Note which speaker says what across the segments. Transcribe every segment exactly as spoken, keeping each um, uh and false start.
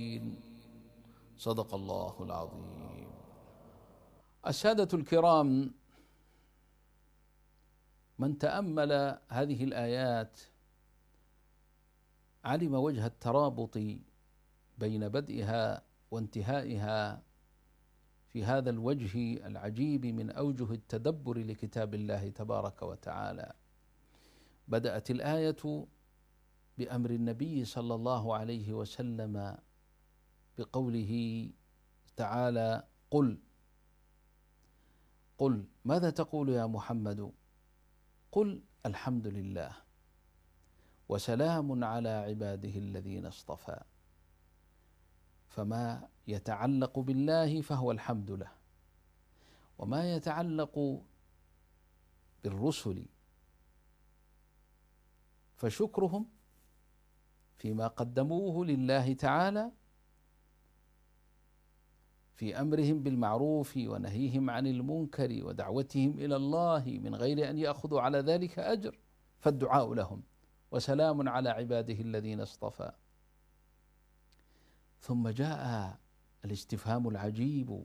Speaker 1: صدق الله العظيم. السادة الكرام، من تأمل هذه الآيات علم وجه الترابط بين بدئها وانتهائها في هذا الوجه العجيب من أوجه التدبر لكتاب الله تبارك وتعالى. بدأت الآية بأمر النبي صلى الله عليه وسلم بقوله تعالى: قل قل ماذا تقول يا محمد؟ قل الحمد لله وسلام على عباده الذين اصطفى. فما يتعلق بالله فهو الحمد له، وما يتعلق بالرسل فشكرهم فيما قدموه لله تعالى في أمرهم بالمعروف ونهيهم عن المنكر ودعوتهم إلى الله من غير أن يأخذوا على ذلك أجر، فالدعاء لهم وسلام على عباده الذين اصطفى. ثم جاء الاستفهام العجيب: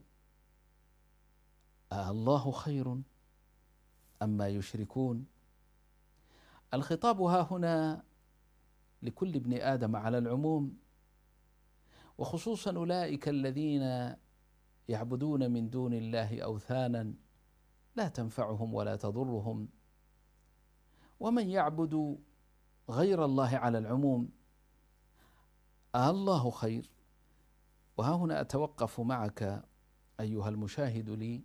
Speaker 1: أالله خير أما يشركون؟ الخطاب ها هنا لكل ابن آدم على العموم، وخصوصا أولئك الذين يعبدون من دون الله أوثانا لا تنفعهم ولا تضرهم، ومن يعبد غير الله على العموم. الله خير. وها هنا أتوقف معك أيها المشاهد لي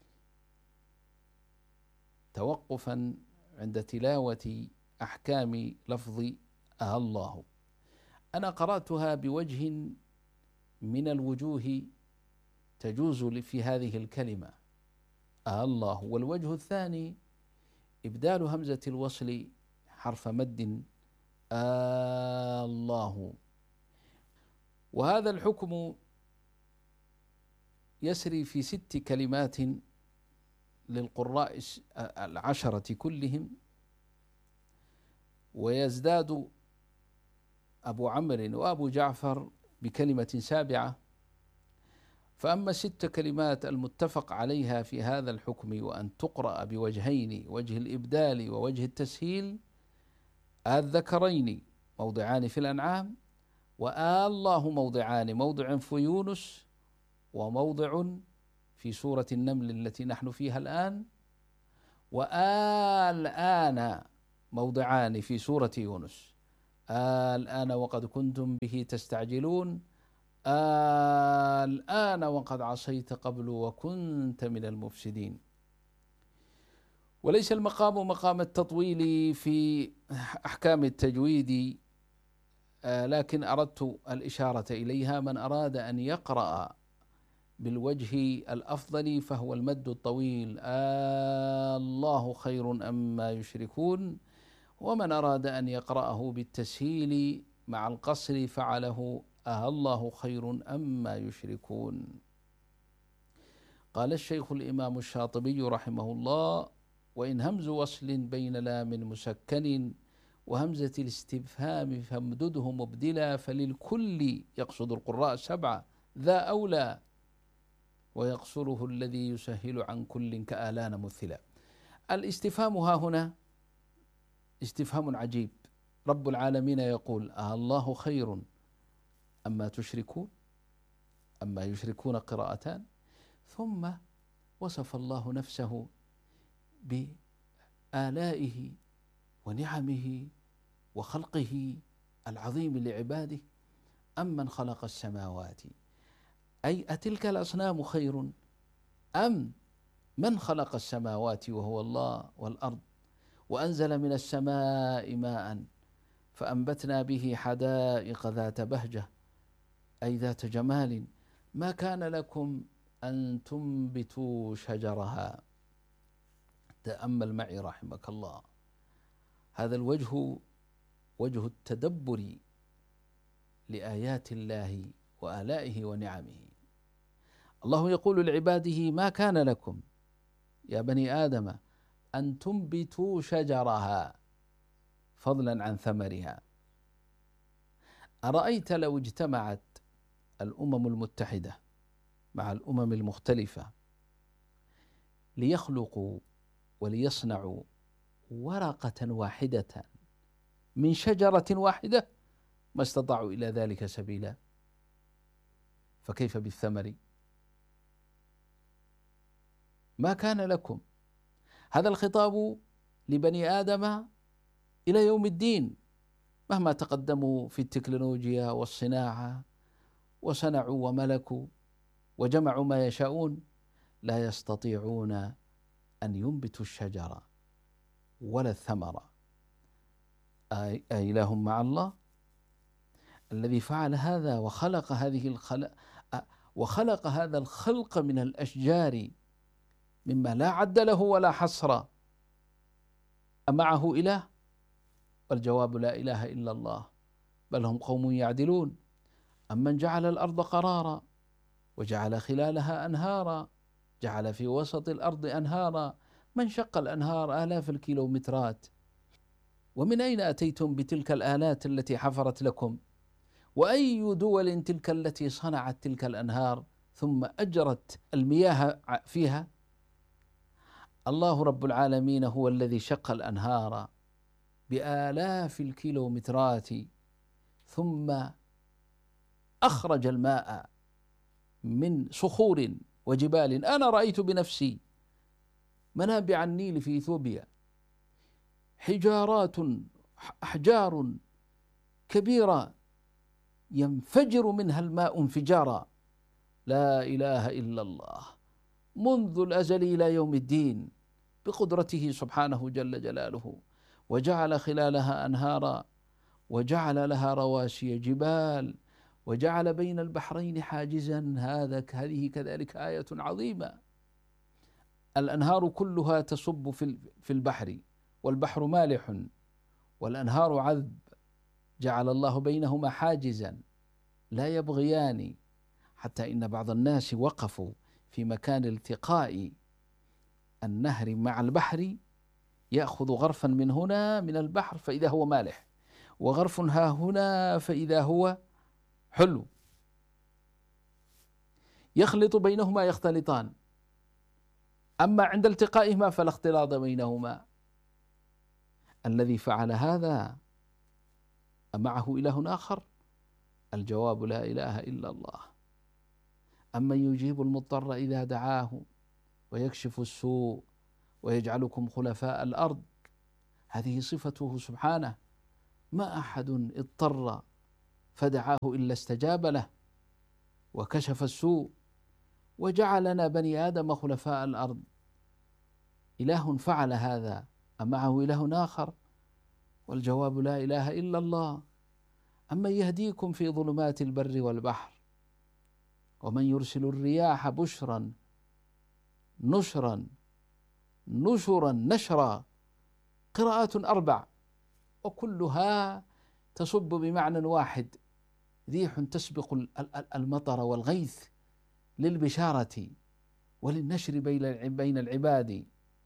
Speaker 1: توقفا عند تلاوة أحكام لفظ الله. أنا قرأتها بوجه من الوجوه تجوز في هذه الكلمة الله، والوجه الثاني إبدال همزة الوصل حرف مد الله. وهذا الحكم يسري في ست كلمات للقراء العشرة كلهم، ويزداد أبو عمرو وأبو جعفر بكلمة سابعة. فأما الست كلمات المتفق عليها في هذا الحكم وأن تقرأ بوجهين، وجه الإبدال ووجه التسهيل، الذكرين موضعان في الأنعام، وآله موضعان، موضع في يونس وموضع في سورة النمل التي نحن فيها الآن، والآن موضعان في سورة يونس، الآن وقد كنتم به تستعجلون، الآن وقد عصيت قبل وكنت من المفسدين. وليس المقام مقام التطويل في أحكام التجويد، لكن أردت الإشارة إليها. من أراد أن يقرأ بالوجه الأفضل فهو المد الطويل الله خير أما يشركون، ومن أراد أن يقرأه بالتسهيل مع القصر فعله الله خير أما يشركون. قال الشيخ الإمام الشاطبي رحمه الله: وإن همز وصل بين لام مسكن وهمزة الاستفهام فامدده مبدلا، فللكل يقصد القراء سبعة ذا أولى، ويقصره الذي يسهل عن كل كآلان مثلا. الاستفهام ها هنا استفهام عجيب. رب العالمين يقول: الله خير أما تشركون، أما يشركون قراءتان، ثم وصف الله نفسه بآلائه ونعمه وخلقه العظيم لعباده. أمن خلق السماوات، أي أتلك الأصنام خير أم من خلق السماوات وهو الله والأرض وأنزل من السماء ماء فأنبتنا به حدائق ذات بهجة، أي ذات جمال، ما كان لكم أن تنبتوا شجرها. تأمل معي رحمك الله، هذا الوجه وجه التدبر لآيات الله وآلائه ونعمه. الله يقول لعباده: ما كان لكم يا بني آدم أن تنبتوا شجرها فضلا عن ثمرها. أرأيت لو اجتمعت الأمم المتحدة مع الأمم المختلفة ليخلقوا وليصنعوا ورقة واحدة من شجرة واحدة ما استطاعوا إلى ذلك سبيلا، فكيف بالثمر؟ ما كان لكم. هذا الخطاب لبني آدم إلى يوم الدين، مهما تقدموا في التكنولوجيا والصناعة وصنعوا وملكوا وجمعوا ما يشاءون، لا يستطيعون أن ينبتوا الشجرة ولا الثمر. أإله مع الله الذي فعل هذا وخلق هذه الخلق وخلق هذا الخلق من الأشجار مما لا عد له ولا حصر، أمعه إله؟ والجواب لا إله إلا الله، بل هم قوم يعدلون. أمن جعل الأرض قرارا وجعل خلالها أنهارا، جعل في وسط الأرض أنهارا، من شق الأنهار آلاف الكيلومترات، ومن أين أتيتم بتلك الآلات التي حفرت لكم؟ وأي دول تلك التي صنعت تلك الأنهار ثم أجرت المياه فيها؟ الله رب العالمين هو الذي شق الأنهار بآلاف الكيلومترات ثم أخرج الماء من صخور وجبال. أنا رأيت بنفسي منابع النيل في إثيوبيا، حجارات أحجار كبيرة ينفجر منها الماء انفجارا. لا إله إلا الله، منذ الأزل إلى يوم الدين بقدرته سبحانه جل جلاله، وجعل خلالها أنهارا وجعل لها رواسي جبال وجعل بين البحرين حاجزا. هذا هذه كذلك آية عظيمة. الأنهار كلها تصب في البحر والبحر مالح والأنهار عذب، جعل الله بينهما حاجزا لا يبغيان، حتى إن بعض الناس وقفوا في مكان التقاء النهر مع البحر، يأخذ غرفا من هنا من البحر فإذا هو مالح، وغرف ها هنا فإذا هو حلو، يخلط بينهما يختلطان، أما عند التقائهما فلا اختلاط بينهما. الذي فعل هذا أمعه إله آخر؟ الجواب لا إله إلا الله. أمن يجيب المضطر إذا دعاه ويكشف السوء ويجعلكم خلفاء الأرض، هذه صفته سبحانه. ما أحد اضطر فدعاه إلا استجاب له وكشف السوء وجعلنا بني آدم خلفاء الأرض. إله فعل هذا أمعه إله آخر؟ والجواب لا إله إلا الله. أمن يهديكم في ظلمات البر والبحر ومن يرسل الرياح بشرا نشرا نشرا نشرا، قراءات أربع وكلها تصب بمعنى واحد: ريح تسبق المطر والغيث للبشارة وللنشر بين العباد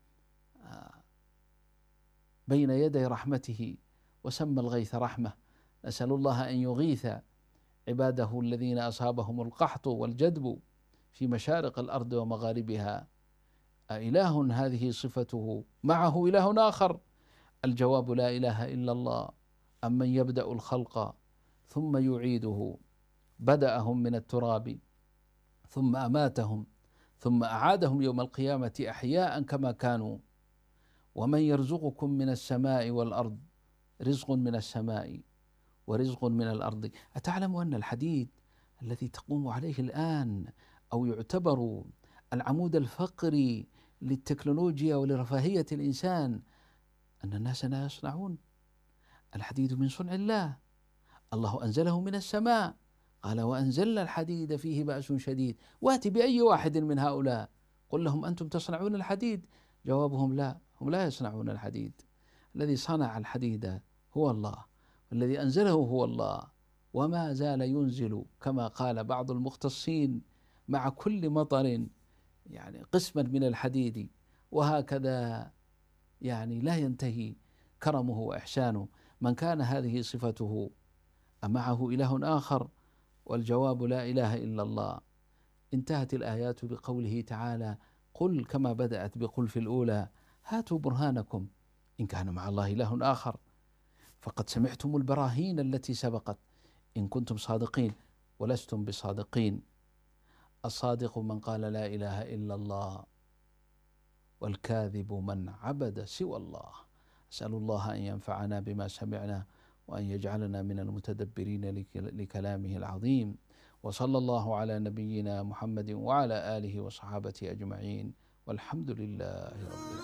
Speaker 1: بين يدي رحمته، وسمى الغيث رحمة. نسأل الله أن يغيث عباده الذين أصابهم القحط والجدب في مشارق الأرض ومغاربها. أإله هذه صفته معه إله آخر؟ الجواب لا إله إلا الله. أمن يبدأ الخلق ثم يعيده، بدأهم من التراب ثم أماتهم ثم أعادهم يوم القيامة أحياء كما كانوا. ومن يرزقكم من السماء والأرض، رزق من السماء ورزق من الأرض. أتعلم أن الحديد الذي تقوم عليه الآن أو يعتبر العمود الفقري للتكنولوجيا ولرفاهية الإنسان، أن الناس لا يصنعون الحديد من صنع الله. الله أنزله من السماء، قال وأنزلنا الحديد فيه بأس شديد. واتي بأي واحد من هؤلاء قل لهم أنتم تصنعون الحديد، جوابهم لا، هم لا يصنعون الحديد. الذي صنع الحديد هو الله، والذي أنزله هو الله، وما زال ينزل كما قال بعض المختصين مع كل مطر يعني قسما من الحديد، وهكذا يعني لا ينتهي كرمه وإحسانه. من كان هذه صفته أمعه إله آخر؟ والجواب لا إله إلا الله. انتهت الآيات بقوله تعالى: قل كما بدأت بقل في الأولى هاتوا برهانكم إن كان مع الله إله آخر فقد سمعتم البراهين التي سبقت إن كنتم صادقين ولستم بصادقين. الصادق من قال لا إله إلا الله، والكاذب من عبد سوى الله. أسأل الله أن ينفعنا بما سمعنا وأن يجعلنا من المتدبرين لكلامه العظيم. وصلى الله على نبينا محمد وعلى آله وصحابته أجمعين، والحمد لله رب العالمين.